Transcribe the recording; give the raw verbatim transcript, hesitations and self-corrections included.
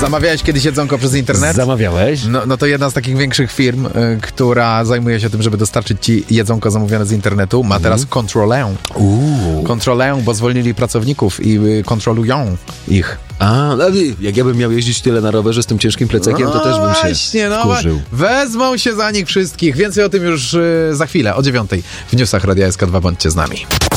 Zamawiałeś kiedyś jedzonko przez internet? Zamawiałeś? No, no to jedna z takich większych firm, y, która zajmuje się tym, żeby dostarczyć ci jedzonko zamówione z internetu, ma teraz kontrolę. Uuu. Kontrolę, bo zwolnili pracowników i y, kontrolują ich. A, no, jak ja bym miał jeździć tyle na rowerze z tym ciężkim plecakiem, to no też bym się właśnie, no wkurzył. Wezmą się za nich wszystkich. Więcej o tym już y, za chwilę, o dziewiątej w newsach Radia S K dwa. Bądźcie z nami.